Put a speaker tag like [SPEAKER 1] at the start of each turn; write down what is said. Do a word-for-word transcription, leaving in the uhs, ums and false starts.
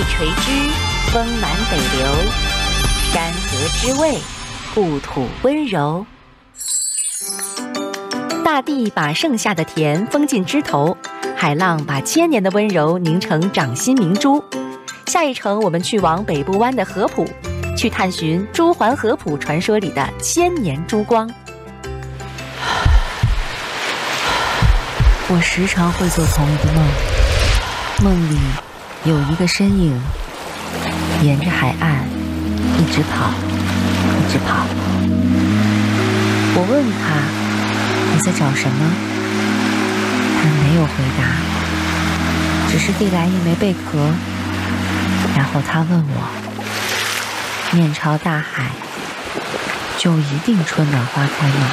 [SPEAKER 1] 垂枝，风满北流。山河之味，故土温柔。大地把盛夏的甜封进枝头，海浪把千年的温柔凝成掌心明珠。下一程，我们去往北部湾的合浦，去探寻朱鹮合浦传说里的千年珠光。
[SPEAKER 2] 我时常会做同一个梦，梦里有一个身影沿着海岸一直跑，一直跑。我问他，你在找什么？他没有回答，只是递来一枚贝壳。然后他问我，面朝大海，就一定春暖花开吗？